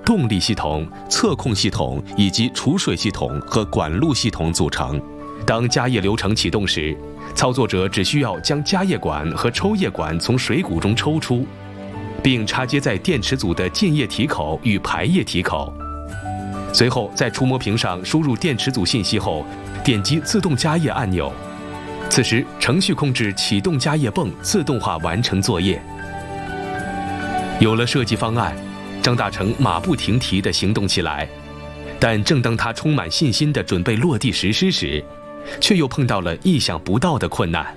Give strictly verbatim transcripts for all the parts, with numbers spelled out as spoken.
动力系统、测控系统以及储水系统和管路系统组成。当加液流程启动时，操作者只需要将加液管和抽液管从水鼓中抽出，并插接在电池组的进液体口与排液体口。随后在触摸屏上输入电池组信息后，点击自动加液按钮。此时，程序控制启动加液泵自动化完成作业。有了设计方案，张大成马不停蹄地行动起来。但正当他充满信心地准备落地实施时，却又碰到了意想不到的困难。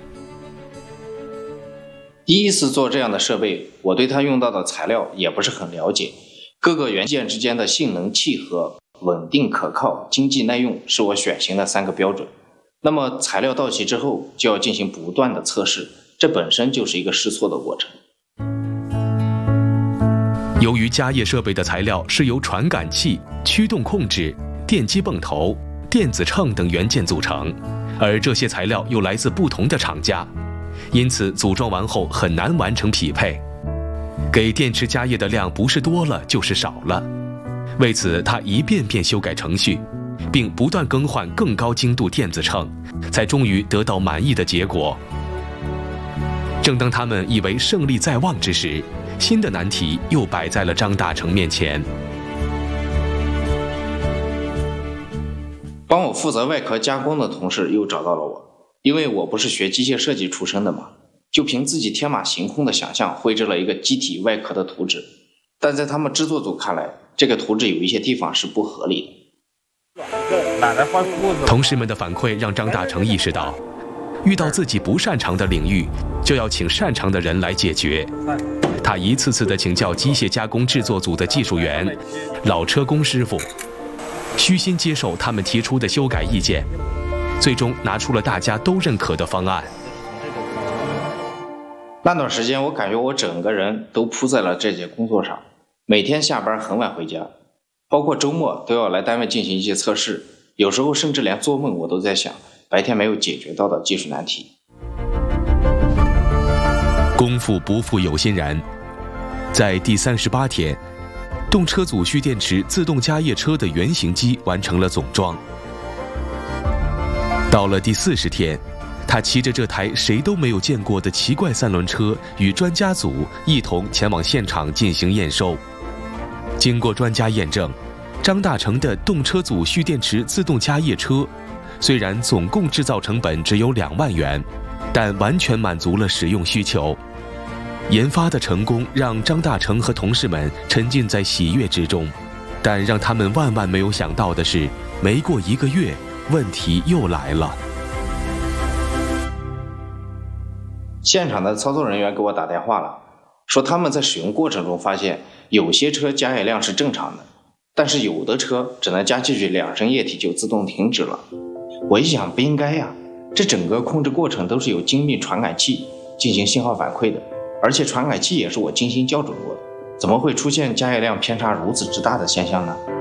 第一次做这样的设备，我对它用到的材料也不是很了解，各个元件之间的性能契合、稳定可靠、经济耐用是我选型的三个标准。那么材料到齐之后，就要进行不断的测试，这本身就是一个试错的过程。 由于加液设备的材料是由传感器、驱动控制、电机泵头、电子秤等元件组成，而这些材料又来自不同的厂家，因此组装完后很难完成匹配。给电池加液的量不是多了就是少了，为此他一遍遍修改程序，并不断更换更高精度电子秤，才终于得到满意的结果。正当他们以为胜利在望之时，新的难题又摆在了张大成面前。 帮我负责外壳加工的同事又找到了我，因为我不是学机械设计出身的嘛，就凭自己天马行空的想象绘制了一个机体外壳的图纸。但在他们制作组看来，这个图纸有一些地方是不合理的。 同事们的反馈让张大成意识到，遇到自己不擅长的领域，就要请擅长的人来解决。他一次次地请教机械加工制作组的技术员、老车工师傅，虚心接受他们提出的修改意见，最终拿出了大家都认可的方案。 那段时间，我感觉我整个人都扑在了这节工作上，每天下班很晚回家，包括周末都要来单位进行一些测试，有时候甚至连做梦我都在想白天没有解决到的技术难题。 功夫不负有心人，在第三十八天，动车组蓄电池自动加液车的原型机完成了总装。到了第四十天，他骑着这台谁都没有见过的奇怪三轮车，与专家组一同前往现场进行验收。经过专家验证，张大成的动车组蓄电池自动加液车，虽然总共制造成本只有两万元，但完全满足了使用需求。研发的成功让张大成和同事们沉浸在喜悦之中，但让他们万万没有想到的是，没过一个月，问题又来了。 现场的操作人员给我打电话了，说他们在使用过程中发现，有些车加液量是正常的，但是有的车只能加进去两升液体就自动停止了。我一想，不应该呀，这整个控制过程都是有精密传感器进行信号反馈的，而且传感器也是我精心校准过的，怎么会出现加液量偏差如此之大的现象呢？